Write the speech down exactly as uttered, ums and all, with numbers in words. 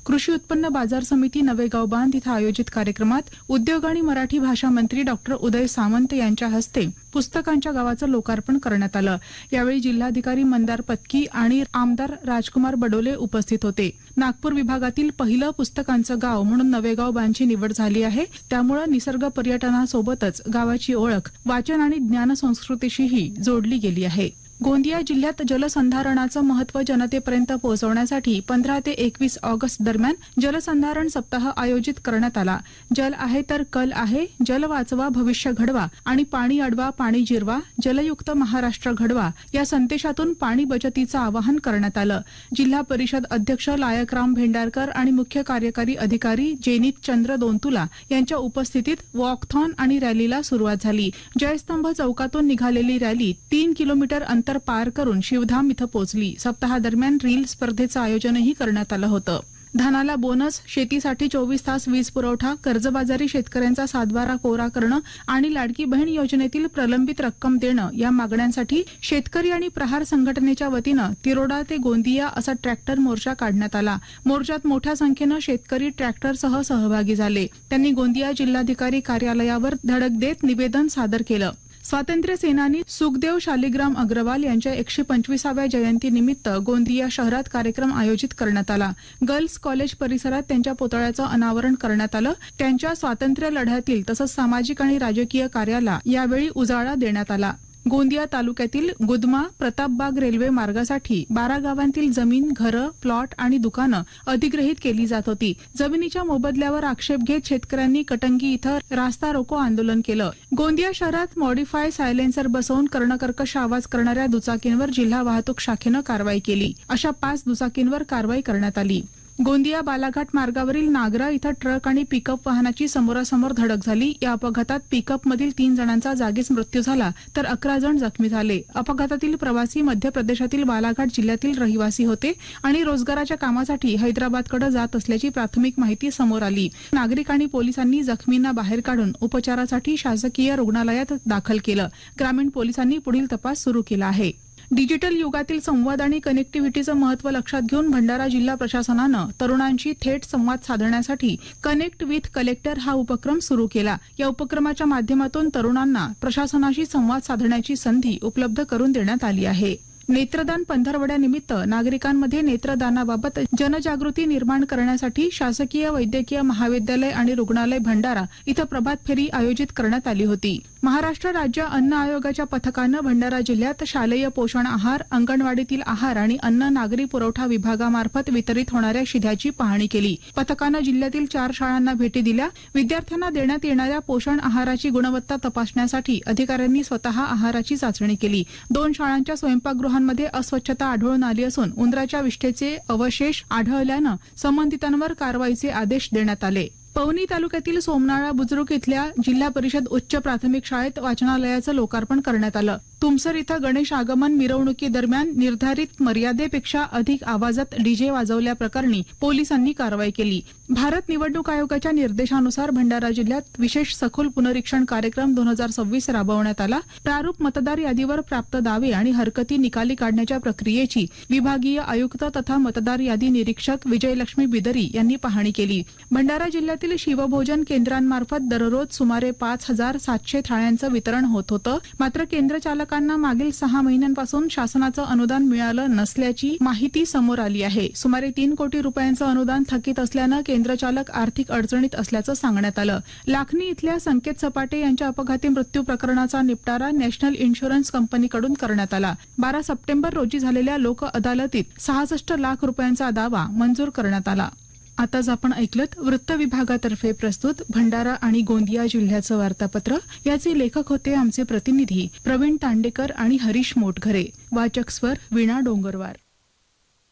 कृषी उत्पन्न बाजार समिती नवेगाव बांध इथं आयोजित कार्यक्रमात उद्योग आणि मराठी भाषा मंत्री डॉक्टर उदय सामंत यांच्या हस्ते पुस्तकांच्या गावाचं लोकार्पण करण्यात आलं। यावेळी जिल्हाधिकारी मंदार पत्की आणि आमदार राजकुमार बडोले उपस्थित होते। नागपूर विभागातील पहिलं पुस्तकांचं गाव म्हणून नवेगाव बांधची निवड झाली आहे। त्यामुळे निसर्ग पर्यटनासोबतच गावाची ओळख वाचन आणि ज्ञान संस्कृतीशीही जोडली गेली आहे। गोंदिया जिल्ह्यात जलसंधारणाचं महत्त्व जनतेपर्यंत पोहोचवण्यासाठी पंधरा ते एकवीस ऑगस्ट दरम्यान जलसंधारण सप्ताह आयोजित करण्यात आला। जल आहे तर कल आहे, जल वाचवा भविष्य घडवा आणि पाणी अडवा पाणी जिरवा, जलयुक्त महाराष्ट्र घडवा या संदेशातून पाणी बचतीचं आवाहन करण्यात आलं। जिल्हा परिषद अध्यक्ष लायकराम भेंडारकर आणि मुख्य कार्यकारी अधिकारी जेनित चंद्र दोंतुला यांच्या उपस्थितीत वॉकथॉन आणि रॅलीला सुरुवात झाली। जयस्तंभ चौकातून निघालेली रॅली तीन किलोमीटर अंतर पार करून शिवधाम इथं पोहोचली। सप्ताहादरम्यान रील स्पर्धेचं आयोजनही करण्यात आलं होतं। धानाला बोनस, शेतीसाठी चोवीस तास वीज पुरवठा, कर्जबाजारी शेतकऱ्यांचा सातबारा कोरा करणं आणि लाडकी बहीण योजनेतील प्रलंबित रक्कम देणं या मागण्यांसाठी शेतकरी आणि प्रहार संघटनेच्या वतीनं तिरोडा ते गोंदिया असा ट्रॅक्टर मोर्चा काढण्यात आला। मोर्चात मोठ्या संख्येनं शेतकरी ट्रॅक्टरसह सहभागी झाले। त्यांनी गोंदिया जिल्हाधिकारी कार्यालयावर धडक देत निवेदन सादर केलं। स्वातंत्र्य सेनानी सुखदेव शालिग्राम अग्रवाल यांच्या एकशे पंचवीसाव्या जयंतीनिमित्त गोंदिया शहरात कार्यक्रम आयोजित करण्यात आला। गर्ल्स कॉलेज परिसरात त्यांच्या पुतळ्याचं अनावरण करण्यात आलं। त्यांच्या स्वातंत्र्य लढ्यातील तसंच सामाजिक आणि राजकीय कार्याला यावेळी उजाळा देण्यात आला। गोंदिया तालुक्यातील गुदमा प्रतापबाग रेल्वे मार्गासाठी बारा गावांतील जमीन, घरं, प्लॉट आणि दुकानं अधिग्रहित केली जात होती। जमिनीच्या मोबदल्यावर आक्षेप घेत शेतकऱ्यांनी कटंगी इथं रास्ता रोको आंदोलन केलं। गोंदिया शहरात मॉडिफाय सायलेन्सर बसवून कर्णकर्कश आवाज करणाऱ्या दुचाकींवर जिल्हा वाहतूक शाखेनं कारवाई केली। अशा पाच दुचाकींवर कारवाई करण्यात आली। गोंदिया बालाघाट मार्गावरील नागरा इथं ट्रक आणि पिकअप वाहनाची समोरासमोर धडक झाली। या अपघातात पिकअपमधील तीन जणांचा जागीच मृत्यू झाला तर अकरा जण जखमी झाले। अपघातातील प्रवासी मध्य प्रदेशातील बालाघाट जिल्ह्यातील रहिवासी होते आणि रोजगाराच्या कामासाठी हैदराबादकडे जात असल्याची प्राथमिक माहिती समोर आली। नागरिक आणि पोलिसांनी जखमींना बाहेर काढून उपचारासाठी शासकीय रुग्णालयात दाखल केलं। ग्रामीण पोलिसांनी पुढील तपास सुरू केला आहे। डिजिटल युगातील संवाद आणि कनेक्टिव्हिटीचं महत्त्व लक्षात घेऊन भंडारा जिल्हा प्रशासनानं तरुणांशी थेट संवाद साधण्यासाठी कनेक्ट विथ कलेक्टर हा उपक्रम सुरू केला। या उपक्रमाच्या माध्यमातून तरुणांना प्रशासनाशी संवाद साधण्याची संधी उपलब्ध करून देण्यात आली आहे। नेत्रदान पंधरवड्यानिमित्त नागरिकांमध्ये नेत्रदानाबाबत जनजागृती निर्माण करण्यासाठी शासकीय वैद्यकीय महाविद्यालय आणि रुग्णालय भंडारा इथं प्रभात फेरी आयोजित करण्यात आली होती। महाराष्ट्र राज्य अन्न आयोगाच्या पथकानं भंडारा जिल्ह्यात शालेय पोषण आहार, अंगणवाडीतील आहार आणि अन्न नागरी पुरवठा विभागामार्फत वितरित होणाऱ्या शिध्याची पाहणी केली। पथकानं जिल्ह्यातील चार शाळांना भेटी दिल्या। विद्यार्थ्यांना देण्यात येणाऱ्या पोषण आहाराची गुणवत्ता तपासण्यासाठी अधिकाऱ्यांनी स्वतः आहाराची चाचणी केली। दोन शाळांच्या स्वयंपाकगृहांमध्ये अस्वच्छता आढळून आली असून उंदराच्या विष्ठेचे अवशेष आढळल्यानं संबंधितांवर कारवाईचे आदेश देण्यात आले। पवनी तालुक्यातील सोमनाळा बुद्रुक इथल्या जिल्हा परिषद उच्च प्राथमिक शाळेत वाचनालयाचं लोकार्पण करण्यात आलं। तुमसर इथं गणेश आगमन मिरवणुकीदरम्यान निर्धारित मर्यादेपेक्षा अधिक आवाजात डीजे वाजवल्याप्रकरणी पोलिसांनी कारवाई केली। भारत निवडणूक आयोगाच्या निर्देशानुसार भंडारा जिल्ह्यात विशेष सखोल पुनरीक्षण कार्यक्रम दोन हजार सव्वीस राबवण्यात आला। प्रारूप मतदार यादीवर प्राप्त दावे आणि हरकती निकाली काढण्याच्या प्रक्रियेची विभागीय आयुक्त तथा मतदार यादी निरीक्षक विजयलक्ष्मी बिदरी यांनी पाहणी केली। भंडारा जिल्ह्यातील शिवभोजन केंद्रांमार्फत दररोज सुमारे पाच हजार सातशे थाळ्यांचं वितरण होत होतं। मात्र केंद्र चालकांना मागील सहा महिन्यांपासून शासनाचं अनुदान मिळालं नसल्याची माहिती समोर आली आहे। सुमारे तीन कोटी रुपयांचं अनुदान थकीत असल्यानं केंद्रचालक आर्थिक अडचणीत असल्याचं सांगण्यात आलं। लाखनी इथल्या संकेत सपाटे यांच्या अपघाती मृत्यू प्रकरणाचा निपटारा नॅशनल इन्शुरन्स कंपनीकडून करण्यात आला। बारा सप्टेंबर रोजी झालेल्या लोक अदालतीत सहासष्ट लाख रुपयांचा दावा मंजूर करण्यात आला। आताच आपण ऐकलत वृत्त विभागातर्फे प्रस्तुत भंडारा आणि गोंदिया जिल्ह्याचं वार्तापत्र। याचे लेखक होते आमचे प्रतिनिधी प्रवीण तांडेकर आणि हरीश मोटघरे। वाचक स्वर वीणा डोंगरवार।